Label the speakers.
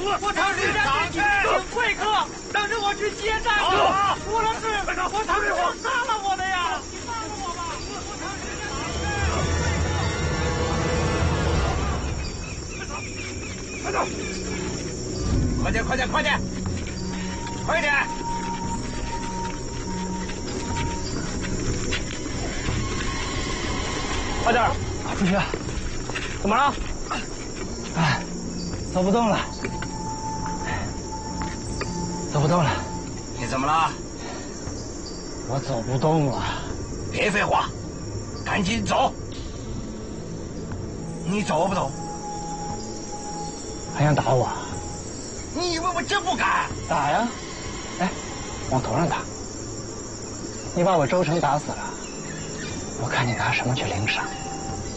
Speaker 1: 我唐人家对你请贵客，等着我去接战呢。吴老师，我唐人家杀了我的呀！你放了我吧，我唐人家。快走！快点！快点！快点！快点！快点！
Speaker 2: 主席，
Speaker 1: 怎么了？
Speaker 2: 哎，走不动了，走不动了。
Speaker 1: 你怎么了？
Speaker 2: 我走不动了。
Speaker 1: 别废话，赶紧走。你走不走？
Speaker 2: 还想打我？
Speaker 1: 你以为我真不敢？
Speaker 2: 打呀！哎，往头上打。你把我周成打死了，我看你拿什么去领赏？